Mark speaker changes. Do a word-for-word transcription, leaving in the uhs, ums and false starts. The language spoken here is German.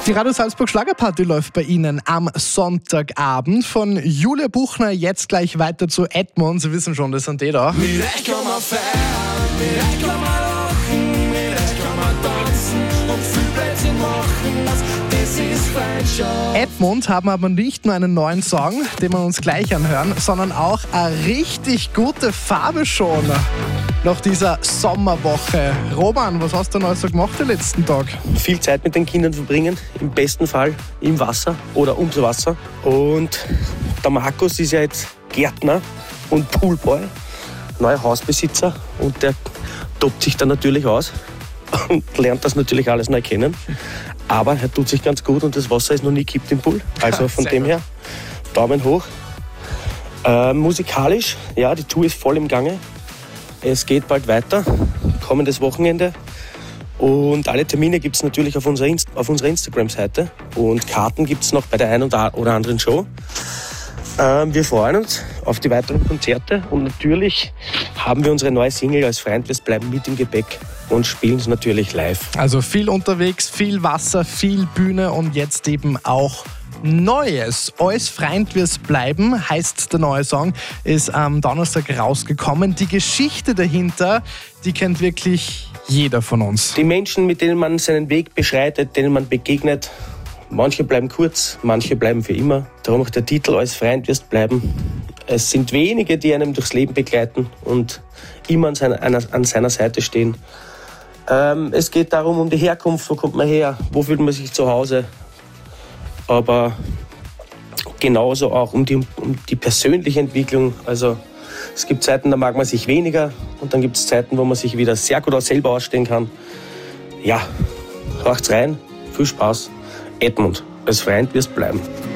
Speaker 1: Die Radio Salzburg Schlagerparty läuft bei Ihnen am Sonntagabend. Von Julia Buchner jetzt gleich weiter zu Edmund. Sie wissen schon, das sind die da.
Speaker 2: Mit euch kann man feiern, mit euch kann man lachen, mit euch kann man tanzen und viel Blödsinn machen. Das ist Freundschaft.
Speaker 1: Edmund haben aber nicht nur einen neuen Song, den wir uns gleich anhören, sondern auch eine richtig gute Farbe schon. Nach dieser Sommerwoche. Roman, was hast du noch so gemacht den letzten Tag?
Speaker 3: Viel Zeit mit den Kindern verbringen, im besten Fall im Wasser oder ums Wasser. Und der Markus ist ja jetzt Gärtner und Poolboy, neuer Hausbesitzer, und der tobt sich dann natürlich aus und lernt das natürlich alles neu kennen. Aber er tut sich ganz gut und das Wasser ist noch nie gekippt im Pool. Also von dem her, Daumen hoch. Äh, musikalisch, ja, die Tour ist voll im Gange. Es geht bald weiter, kommendes Wochenende. Und alle Termine gibt es natürlich auf unserer, Inst- auf unserer Instagram-Seite. Und Karten gibt es noch bei der einen oder anderen Show. Ähm, wir freuen uns auf die weiteren Konzerte. Und natürlich haben wir unsere neue Single als Freund wirst bleiben mit im Gepäck und spielen es natürlich live.
Speaker 1: Also viel unterwegs, viel Wasser, viel Bühne und jetzt eben auch Neues. Alles Freund wir's bleiben, heißt der neue Song, ist am Donnerstag rausgekommen. Die Geschichte dahinter, die kennt wirklich jeder von uns.
Speaker 3: Die Menschen, mit denen man seinen Weg beschreitet, denen man begegnet, manche bleiben kurz, manche bleiben für immer. Darum auch der Titel, Alles Freund wirst bleiben. Es sind wenige, die einem durchs Leben begleiten und immer an seiner, an seiner Seite stehen. Ähm, es geht darum, um die Herkunft, wo kommt man her, wo fühlt man sich zu Hause. Aber genauso auch um die, um die persönliche Entwicklung. Also es gibt Zeiten, da mag man sich weniger und dann gibt es Zeiten, wo man sich wieder sehr gut auch selber ausstehen kann. Ja, hört's rein, viel Spaß. Edmund, als Freund wirst bleiben.